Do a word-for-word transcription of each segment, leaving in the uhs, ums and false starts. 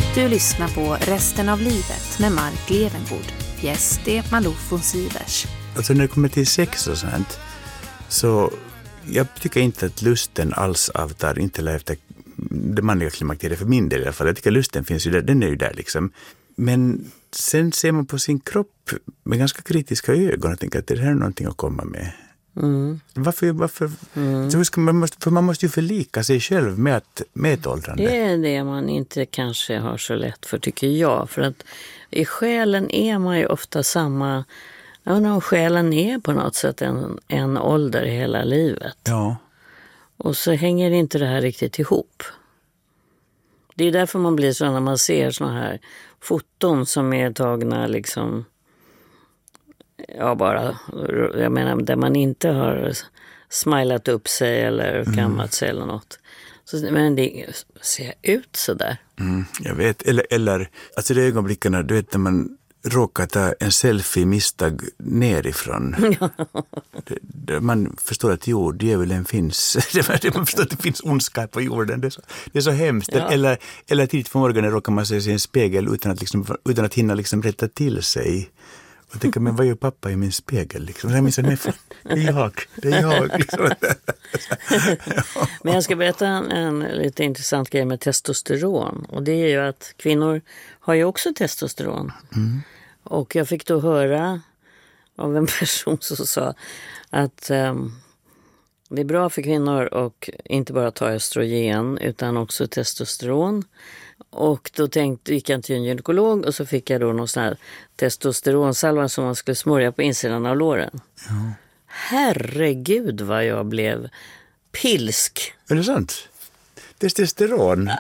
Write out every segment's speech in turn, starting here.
Du lyssnar på Resten av livet med Mark Levengood. Gäst är Malou von Sivers. Alltså när det kommer till sex och sånt, så jag tycker inte att lusten alls avtar, inte efter det manliga klimakteriet för min del i alla fall. Jag tycker lusten finns ju där, den är ju där liksom. Men sen ser man på sin kropp med ganska kritiska ögon och tänker att det här är någonting att komma med. Mm. Varför? varför mm. så ska man, måste, för man måste ju förlika sig själv med, att, med ett åldrande. Det är det man inte kanske har så lätt för, tycker jag. För att i själen är man ju ofta samma... Jag undrar om själen är på något sätt en, en ålder hela livet. Ja. Och så hänger inte det här riktigt ihop. Det är därför man blir så när man ser såna här foton som är tagna liksom... Ja, bara, jag menar, där man inte har smilat upp sig eller kammat mm. sig eller något. Så, men det ser ut så där. Mm, jag vet. Eller, eller alltså det ögonblickarna, du vet när man råkar ta en selfie misstag nerifrån. Ja. Det, det, man förstår att jo, djävulen finns. Man förstår att det finns ondska på jorden. Det är så, det är så hemskt. Ja. Eller, eller tidigt på morgonen råkar man se sig i en spegel utan att, liksom, utan att hinna liksom rätta till sig. Och tänker, men vad gör pappa i min spegel? Liksom? Jag minns, nej, det är jag, det är jag. Liksom. Ja. Men jag ska berätta en, en lite intressant grej med testosteron. Och det är ju att kvinnor har ju också testosteron. Mm. Och jag fick då höra av en person som sa att um, det är bra för kvinnor och inte bara ta östrogen utan också testosteron. Och då tänkte, gick jag till en gynekolog och så fick jag då någon sån här testosteronsalva som man skulle smörja på insidan av låren. Ja. Herregud vad jag blev pilsk. Är det sant? Testosteron.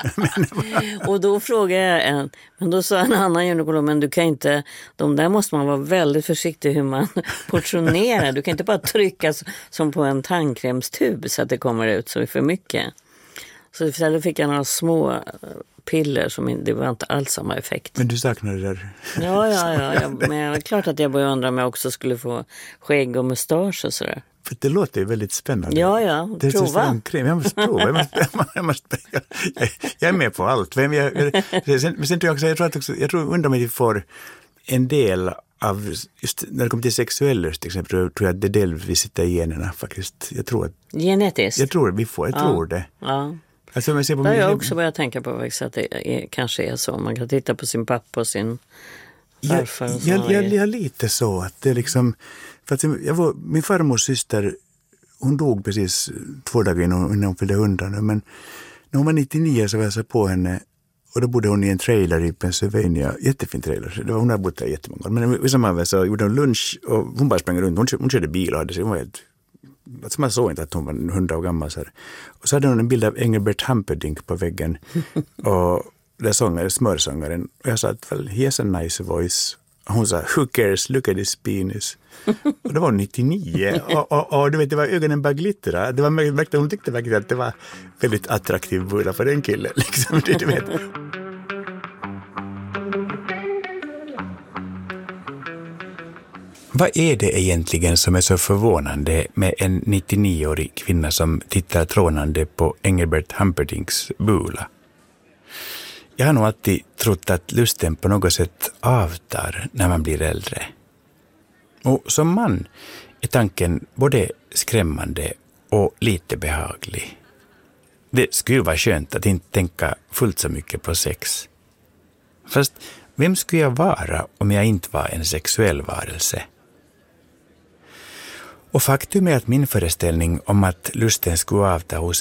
Och då frågade jag en, men då sa en annan gynekolog, men du kan inte, de där måste man vara väldigt försiktig hur man portionerar. Du kan inte bara trycka som på en tandkrämstub så att det kommer ut så för mycket. Så istället fick jag några små piller som det var inte alls samma effekt. Men du saknar det där. Ja, ja, ja. Jag, men det är klart att jag började undra om jag också skulle få skägg och mustasch och sådär. För det låter ju väldigt spännande. Ja, ja. Det är prova. Så jag måste prova. Jag, måste, jag, måste, jag, jag är med på allt. Men jag, jag, sen, sen tror jag också, jag tror att också, jag tror undrar mig att vi får en del av, just när det kommer till sexuell lust till exempel, tror jag att det delvis sitter i generna faktiskt. Jag tror att... Genetiskt? Jag tror vi får, jag ja. tror det. Ja. Alltså, jag ser på det har min... jag också börjat tänka på faktiskt, att det är, kanske är så. Man kan titta på sin pappa och sin farfar. Och jag, jag, jag, jag är lite så att det är liksom... För att jag var, min farmors syster, hon dog precis två dagar innan, innan hon fyllde hundra nu. Men när hon var nittionio så var jag så på henne. Och då bodde hon i en trailer i Pennsylvania. Jättefin trailer. Det var, hon hade bott där jättemånga år. Men i samma vecka så gjorde hon lunch och hon bara sprang runt. Hon, hon körde bil och hade sig. Hon var helt... Alltså man såg inte att hon var hundra år gammal. Så här. Och så hade hon en bild av Engelbert Humperdinck på väggen. Och där sångade smörsångaren. Och jag sa att well, he has a nice voice. Och hon sa, who cares, look at his penis. Och det var nittionio. och, och, och du vet, det var ögonen bara glittra. Det var märkt, hon tyckte verkligen att det var väldigt attraktiv bulla för den killen. Liksom, du vet. Vad är det egentligen som är så förvånande med en nittionio-årig kvinna som tittar trånande på Engelbert Humperdinks bula? Jag har nog alltid trott att lusten på något sätt avtar när man blir äldre. Och som man är tanken både skrämmande och lite behaglig. Det skulle vara skönt att inte tänka fullt så mycket på sex. Fast vem skulle jag vara om jag inte var en sexuell varelse? Och faktum är att min föreställning om att lusten skulle avta hos